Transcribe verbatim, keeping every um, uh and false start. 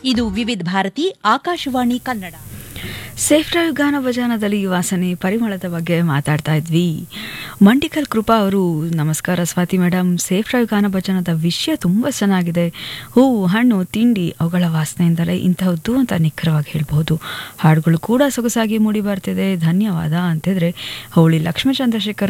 ಇದು ವಿವಿಧ Bharati Akashvani Kannada. Safe drive ಗಾನ ಭಜಾನದಲ್ಲಿ ವಾಸನೆ ಪರಿಮಳದ ಬಗ್ಗೆ ಮಾತಾಡ್ತಾ ಇದ್ವಿ. ಮಂಡಿಕಲ್ ಕೃಪಾ ಅವರು, ನಮಸ್ಕಾರ ಸ್ವಾತಿ ಮೇಡಮ್, ಸೇಫ್ ಡ್ರೈವ್ ಗಾನ ಭಜಾನದ ವಿಷಯ ತುಂಬ ಚೆನ್ನಾಗಿದೆ. ಹೂವು, ಹಣ್ಣು, ತಿಂಡಿ ಅವುಗಳ ವಾಸನೆಯಿಂದಲೇ ಇಂತಹದ್ದು ಅಂತ ನಿಖರವಾಗಿ ಹೇಳ್ಬಹುದು. ಹಾಡುಗಳು ಕೂಡ ಸೊಗಸಾಗಿ ಮೂಡಿ ಬರ್ತಿದೆ, ಧನ್ಯವಾದ ಅಂತಿದ್ರೆ ಹೋಳಿ ಲಕ್ಷ್ಮೀ ಚಂದ್ರಶೇಖರ್